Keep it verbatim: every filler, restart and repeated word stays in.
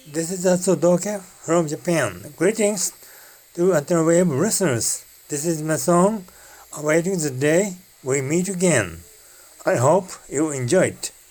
This is Atsudoka from Japan. Greetings to Antenna listeners. This is my song, Awaiting the Day We Meet Again. I hope you enjoy it.